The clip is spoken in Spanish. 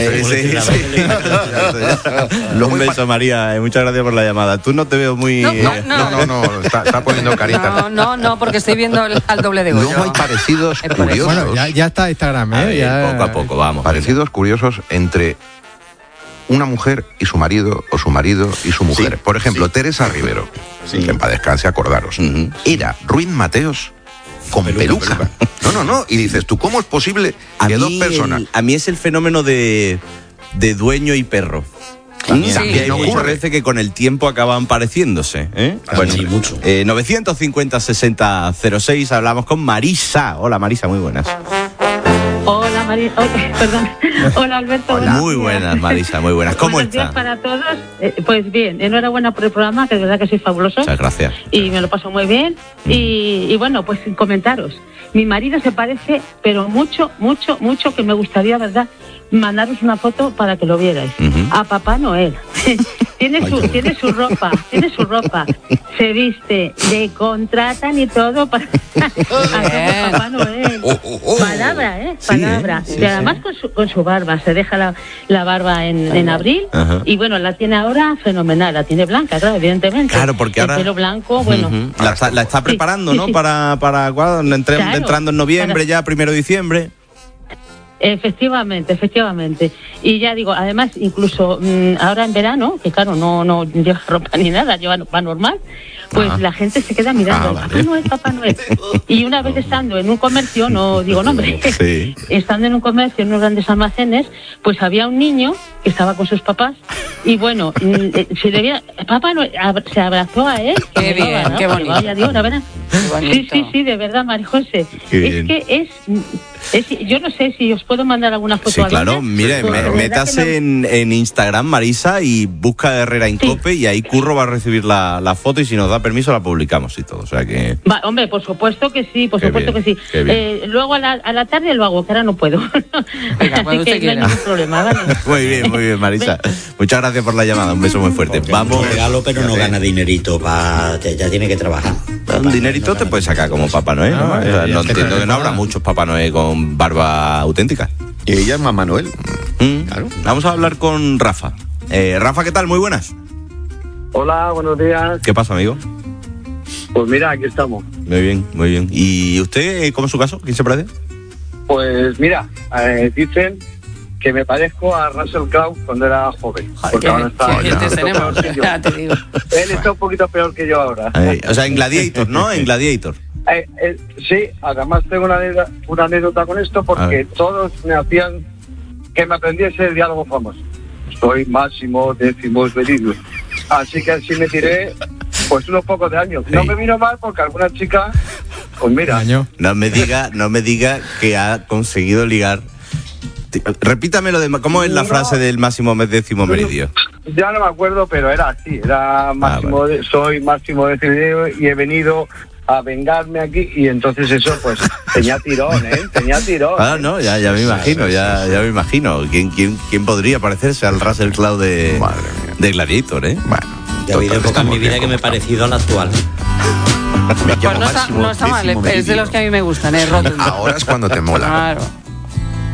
Sí. Un beso, María, muchas gracias por la llamada. Tú no te veo muy... No, está poniendo carita. No, porque estoy viendo al doble de Goyo. Luego hay parecidos curiosos. Bueno, ya está Instagram, Poco a poco, vamos. Parecidos curiosos entre una mujer y su marido, o su marido y su mujer. Por ejemplo, Teresa Rivero, que en paz descanse, acordaros. Era Ruiz Mateos con peluca. No. Y dices, ¿tú cómo es posible que dos personas... A mí es el fenómeno de dueño y perro. También muchas veces que con el tiempo acaban pareciéndose. Bueno, sí, mucho. 950-60-06, hablamos con Marisa. Hola, Marisa, muy buenas. Hola, Marisa. Perdón. Hola, Alberto. Hola. Muy buenas, Marisa, muy buenas. ¿Cómo Buenos está? días para todos. Pues bien, enhorabuena por el programa, que de verdad que sois fabulosos. Muchas gracias. Y me lo paso muy bien. Y bueno, pues comentaros. Mi marido se parece, pero mucho, que me gustaría, ¿verdad?, mandaros una foto para que lo vierais. A Papá Noel. tiene su ropa, se viste, le contratan y todo para hacer Papá Noel. Palabra. Y además con su barba, se deja la barba en abril. Y bueno, la tiene ahora fenomenal, la tiene blanca, claro, evidentemente. Claro, porque ahora... El pelo blanco, bueno. La está preparando, ¿no? Para cuando entrando en noviembre, ya 1 de diciembre. Efectivamente. Y ya digo, además, incluso ahora en verano, que claro, no lleva ropa ni nada, va normal, pues la gente se queda mirando, Papá Noel. Y una vez estando en un comercio, no digo nombre, estando en un comercio, en unos grandes almacenes, pues había un niño que estaba con sus papás y bueno, Papá Noel se abrazó a él. Qué bien, qué bonito. Vaya Dios, la verdad. Sí, de verdad, María José. Es que yo no sé si os puedo mandar alguna foto. Sí, claro, mire, métase en Instagram, Marisa, y busca Herrera Incope, y ahí Curro va a recibir la foto, y si nos da permiso la publicamos y todo, o sea que... Hombre, por supuesto que sí, que sí. Luego a la tarde lo hago, que ahora no puedo. Venga, así que no hay ningún problema, ¿vale? Muy bien, Marisa. Muchas gracias por la llamada, un beso muy fuerte. Vamos. Regalo, pero no gana dinerito, ya tiene que trabajar. Un dinerito te puedes sacar como Papá Noel, ¿no? No entiendo que no habrá muchos Papá Noel con barba auténtica. Y ella es Mamá Noel. Claro. Vamos a hablar con Rafa. Rafa, ¿qué tal? Muy buenas. Hola, buenos días. ¿Qué pasa, amigo? Pues mira, aquí estamos. Muy bien. ¿Y usted, cómo es su caso? ¿Quién se parece? Pues mira, dicen que me parezco a Russell Crowe cuando era joven. Porque ahora está... Ya te digo. Él está un poquito peor que yo ahora. O sea, en Gladiator, ¿no? En Gladiator. Sí, además tengo una anécdota con esto porque todos me hacían que me aprendiese el diálogo famoso. Soy Máximo Décimos Venido. Así que así me tiré pues unos pocos de años. No me vino mal porque alguna chica, pues mira. No me diga que ha conseguido ligar. Repítame ¿cómo es la frase del Máximo Décimo Meridio? Ya no me acuerdo, pero era así. Era Máximo, soy Máximo Décimo y he venido a vengarme aquí, y entonces eso pues tenía tirón. No, ya me imagino, ya me imagino. ¿Quién podría parecerse al Russell Crowe de Gladiator, Bueno, ya ha habido época en mi vida que me he parecido al actual. Pues no está mal, es de los que a mí me gustan, rotundo. Ahora es cuando te mola. Claro.